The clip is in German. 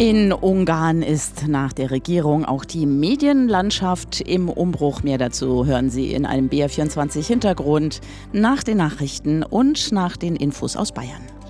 In Ungarn ist nach der Regierung auch die Medienlandschaft im Umbruch. Mehr dazu hören Sie in einem BR24 Hintergrund nach den Nachrichten und nach den Infos aus Bayern.